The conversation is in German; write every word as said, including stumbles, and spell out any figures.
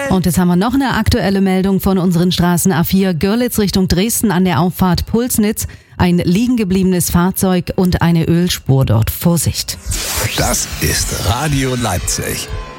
Und jetzt haben wir noch eine aktuelle Meldung von unseren Straßen A vier Görlitz Richtung Dresden an der Auffahrt Pulsnitz. Ein liegen gebliebenes Fahrzeug und eine Ölspur dort. Vorsicht! Das ist Radio Leipzig.